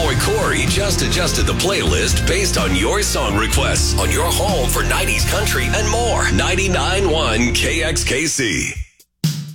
boy Corey just adjusted the playlist based on your song requests on your home for 90s country and more. 99.1 KXKC.